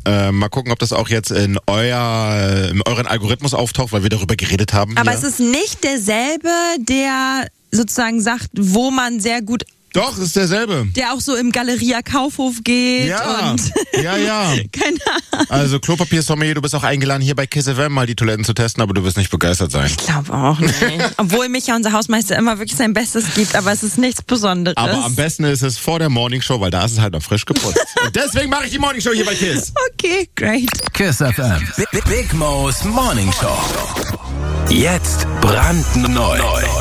Mal gucken, ob das auch jetzt in euren Algorithmus auftaucht, weil wir darüber geredet haben. Aber hier. es ist nicht derselbe, der sozusagen sagt, wo man sehr gut... Doch, ist derselbe. Der auch so im Galeria Kaufhof geht und... Ja. Keine Ahnung. Also Klopapier-Sommelier, du bist auch eingeladen, hier bei Kiss FM mal die Toiletten zu testen, aber du wirst nicht begeistert sein. Ich glaube auch nicht. Obwohl Micha, unser Hausmeister, immer wirklich sein Bestes gibt, aber es ist nichts Besonderes. Aber am besten ist es vor der Morningshow, weil da ist es halt noch frisch geputzt. Und deswegen mache ich die Morningshow hier bei Kiss. Okay, great. Kiss FM. Big Mo's Morning Show. Jetzt brandneu.